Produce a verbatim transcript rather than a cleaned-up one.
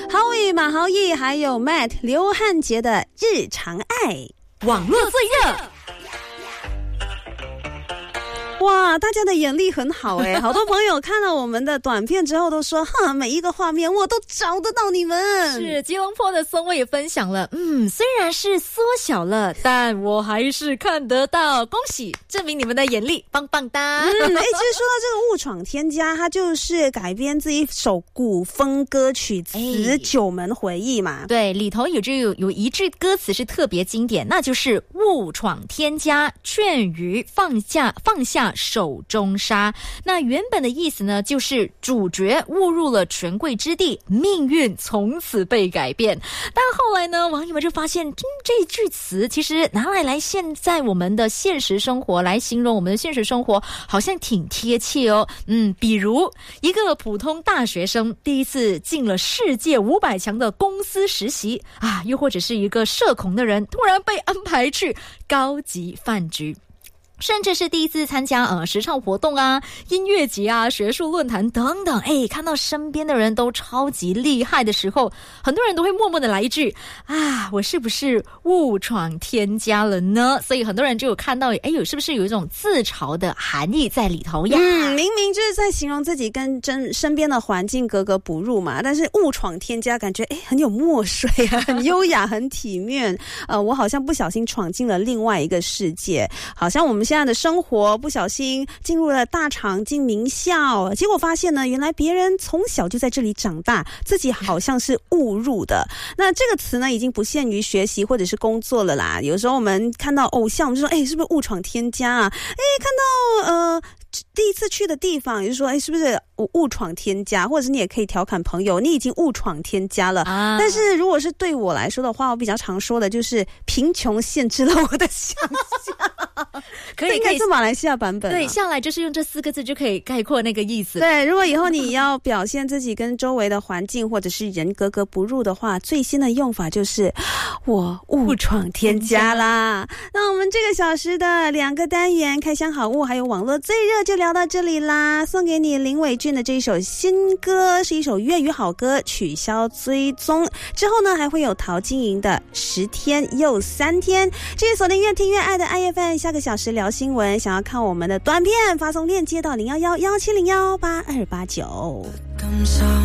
Howie、马豪毅还有 Matt 刘汉杰的日常爱， 网络最热。 哇，大家的眼力很好哎，好多朋友看了我们的短片之后都说，哈，每一个画面我都找得到你们。 是吉隆坡的松威也分享了，嗯，虽然是缩小了，但我还是看得到，恭喜，证明你们的眼力棒棒哒。 嗯，哎，其实说到这个误闯天家，它就是改编自一首古风歌曲《词九门回忆》嘛。 对，里头有就有有一句歌词是特别经典，那就是误闯天家，劝鱼放下放下手中沙。那原本的意思呢，就是主角误入了权贵之地，命运从此被改变。但后来呢，网友们就发现，嗯，这句词其实拿来来现在我们的现实生活来形容我们的现实生活，好像挺贴切哦。嗯，比如一个普通大学生第一次进了世界五百强的公司实习啊，又或者是一个社恐的人突然被安排去高级饭局。甚至是第一次参加呃时尚活动啊、音乐节啊、学术论坛等等，哎，看到身边的人都超级厉害的时候，很多人都会默默的来一句啊，我是不是误闯天家了呢？所以很多人就有看到，哎，有是不是有一种自嘲的含义在里头呀？ 嗯，明明就是在形容自己跟真身边的环境格格不入嘛，但是误闯天家，感觉哎很有墨水啊，很优雅，很体面。呃，我好像不小心闯进了另外一个世界，好像我们现在的生活不小心进入了大厂进名校，结果发现呢，原来别人从小就在这里长大，自己好像是误入的。那这个词呢，已经不限于学习或者是工作了啦。有时候我们看到偶像，我们就说，哎，是不是误闯天家啊？哎，看到呃第一次去的地方，也就是说，哎，是不是误闯天家？或者是你也可以调侃朋友，你已经误闯天家了。啊、但是如果是对我来说的话，我比较常说的就是贫穷限制了我的想象。 可以， 应该是马来西亚版本、啊。 对，下来就是用这四个字就可以概括那个意思。 对，如果以后你要表现自己跟周围的环境或者是人格格不入的话，最新的用法就是我误闯天家啦。那我们这个小时的两个单元，开箱好物还有网络最热就聊到这里啦。送给你林伟俊的这一首新歌，是一首粤语好歌，取消追踪之后呢，还会有陶晶莹的十天又三天。这是锁定越听越爱的爱 F M， 下个小时聊新闻，想要看我们的短片，发送链接到零一一一七零一八二八九。感受